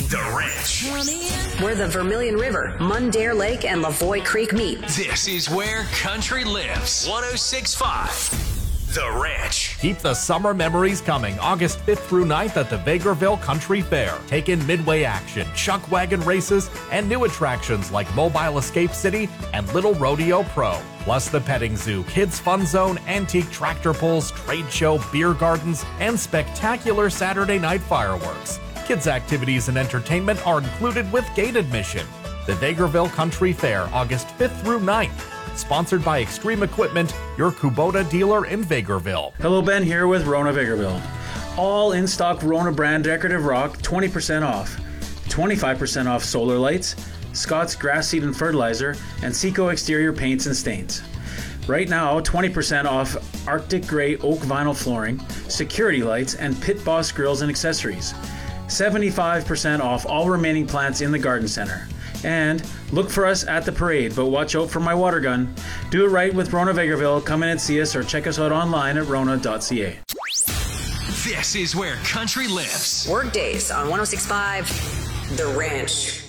The Ranch. Where the Vermilion River, Mundare Lake, and Lavoie Creek meet. This is where country lives. 106.5. The Ranch. Keep the summer memories coming August 5th through 9th at the Vegreville Country Fair. Take in midway action, chuck wagon races, and new attractions like Mobile Escape City and Little Rodeo Pro. Plus the petting zoo, kids fun zone, antique tractor pulls, trade show, beer gardens, and spectacular Saturday night fireworks. Kids activities and entertainment are included with gate admission. The Vegreville Country Fair, August 5th through 9th. Sponsored by Extreme Equipment, your Kubota dealer in Vegreville. Hello, Ben here with Rona Vegreville. All in-stock Rona brand decorative rock, 20% off. 25% off solar lights, Scott's grass seed and fertilizer, and Seco exterior paints and stains. Right now, 20% off Arctic Grey oak vinyl flooring, security lights, and Pit Boss grills and accessories. 75% off all remaining plants in the garden center. And look for us at the parade, but watch out for my water gun. Do it right with Rona Vegreville. Come in and see us or check us out online at rona.ca. This is where country lives. Workdays on 106.5 The Ranch.